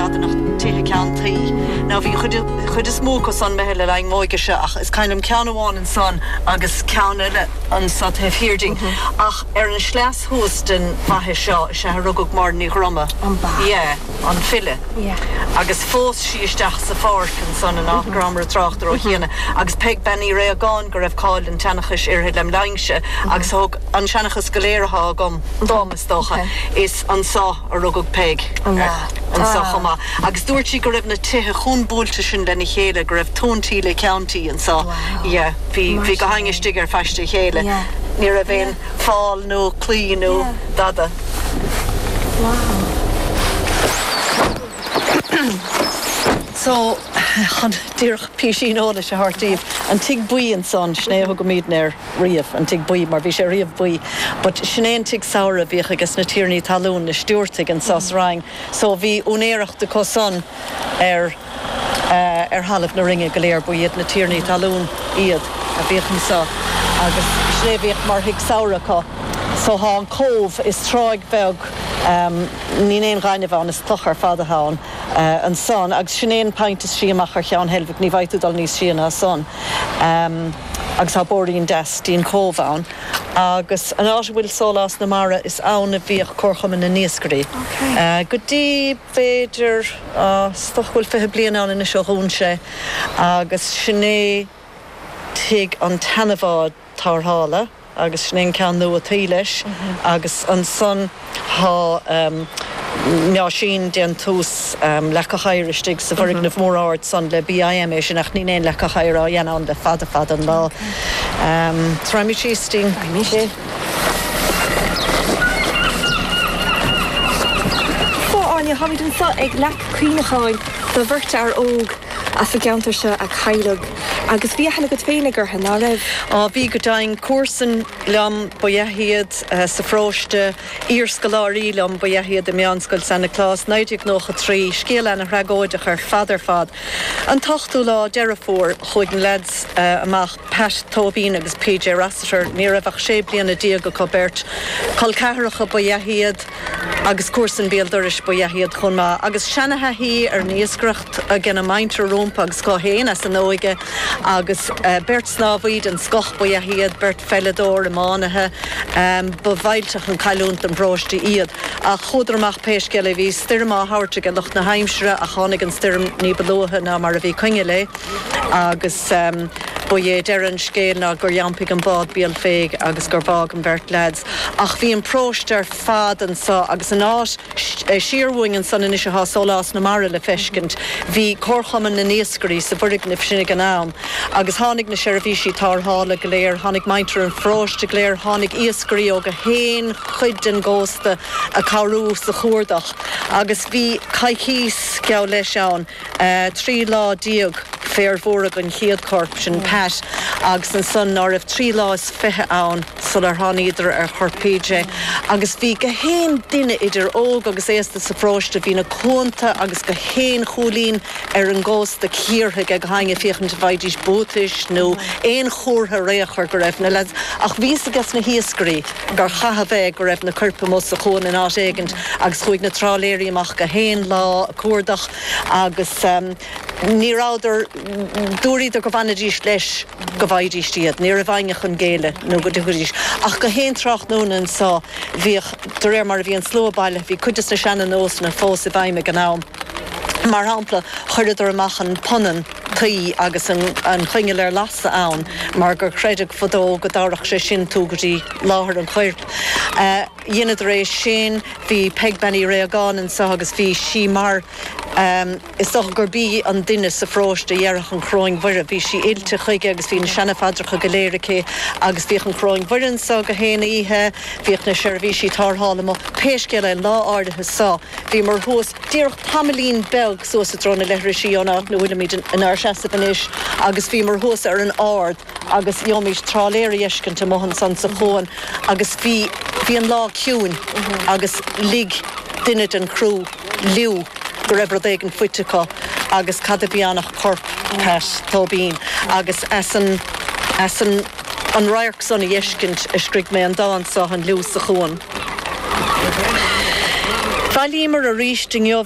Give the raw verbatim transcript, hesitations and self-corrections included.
dad nach tithe ceantaí. Ná bhí chud chud is mó go san meheile le móige se ach is caiinm ceanháin an son agus ceanna le an sa taobh hirding. Ach ar an sleas hús den fathe seo se rugug mar ní groma. An ba. Yeah, an fille. Yeah. Agus fós sí isteach sa fárcan san an nach gramar trachtar ó híana. Agus peg benní ré a gáin go raibh cáil an tenachas irhead lem leingse agus thug an tenachas go léiretha gom dámas dócha is an sá a rugug peg. An sa chama. Agus dúirt sí go raibh na tithe chun búlta sin lena chéile go raibh tóntíle county an sa. Yeah, bhí bhí go haingistigh ar feiste chéile. Ní a bhéon fáil nó clí nó dada. Wow. So, chan dúrch písín óla se hartíh an tig buí an son snéh go míad ar riamh an tig buí mar bhí sé riamh buí, but snéan tig saora bhíoch agus na tíornaí talún na stúrtaigh an sas raing, so bhí únéireach de cosan ar uh, ar halamh na ringe go léir buíad na tíornaí talún iad a bhíochan sa agus sné bhíoch mar hiag saora có. So há an cómh is tráig bheag um, ní éon ghaine bhán is tochar fada hán uh, an son agus sinnéon paint is síamach ar chean helbh ní bhaitú dal níos síana son um, agus há boríon des dín cómhán agus an áis bhfuil sólás na mara is anna bhíoch corcham na níoscarí. Okay. Uh, go dtí féidir uh, stochhfuil fithe bliana an ina seo sé agus sinné tig an tanmhád tarthála agus snéon cean nó a tí leis agus an son há um, mea sin den tús um, lecha chairistig sa bhrig na mór áard san le B I M é sin ach ní éon lecha chairá dhéana an le fada fad an lá. Um, Tráimi sístín. Tráimi sí. Fá Anya, ha an sa ag lech cuineáin do bhirt ar óg as sa geantar se a chailig agus bhí hena go féinigur hena raibh. Á bhí go dain cuasan leam buéhiad uh, sa fróiste írscoláirí leam buéhiad a meánscoil sanna clás náideag nócha trí scéal ana ragóideach ar fadar fad. An tachtú lá dearafór chuig an leds uh, amach Pat Tobin agus P J Rossiter ní raibh sé bliana Diego Cobert col cehracha buéhiad agus cuasan béaldoris buéhiad chun má agus seanathe hí ar níoscracht a gin a maintar rómpa agus có héin as an óige agus uh, Bert Snávíd an scoch buéhiad Bert Fellador am ánathe um, bhhailteach an caiúnt an bróiste iad a chudarmach péisceile bhí stirma háirte an loch na haimsre a chánig an stirm ní belóthe ná mar a bhí coinge le agus um, bué deran scéal ná gur jampig an bád bíal féig agus gur bág an Bert Lads ach bhí an próiste fad an sa agus an áis siarhúing an san inis há sólás na mara le feiscint bhí corchaman na níoscarí sa bhurig na sinnig an am agus hánig na seirbhísí tarthála go léir hánig maintar an fróiste léir hánig íoscarí ó go héin chuid an ggósta a carú sa chuardach agus bhí caiithís ceall leis ann uh, trí lá díog fér mhórag an chiad corp sin Pat agus an son ná raibh trí lás fithe ann sul ar tháiníidir ar chur P J agus bhí go héin duine idir óg agus éasta sa fróiste bhí na cónta agus go héin cholín ar an ggósta cíortha ag hainge fiochan de bhaidís bótais nó éon chóirtha réachar go raibh na leds ach bhí agus na hiascarí gur chatha bheith go raibh na curpa mó sa chón in áit éigent agus chuig na tráléirí amach go héin lá cuardach agus um, ní ráidir dúiríad go bhanadís leis go bhaidís tíad ní a bhainge chun géile nó go dúiríis ach go héon tracht nónan sa bhíoh do réir mar a bhí an slóbaile bhí cuidas na seanna nós na fós a bhaime gan nám mar hampla chuidir amach an ponan taí agus an, an chuingil ar lasa ann mar gur creideag fodó go dárach sé sin tú gotí láthir an chuirt. Uh, Dhéanad rééis sin bhí peg benní ré a gáin an sa agus bhí si mar um, is doch gur bí an duine sa fróiste dhearach an chróing bhuire bhí si ilte chuige agus bhí na sena fadracha go léiricé agus bhíoch an chróing bhuirin sa go héna ihe bhíoch na seirbhísí tarthála mo péisceile lá áirithe sa bhí mar thós díoch tamilín beg so sa trona leithre síonna nó bhfuil míid an air seasapanis agus bhí mar thós ar an áard agus iomís tráléir eiscinnta mohan san sa chóin agus bhí bhí an lá ciún agus lig duine an crú liú go raibh rud éigean fuiteá agus cad a bíanach corp Pat Tobin agus as an as an an rairc son a eiscint a scrig mé an dáin sa an liú sa chóin. Bhailímar a rísting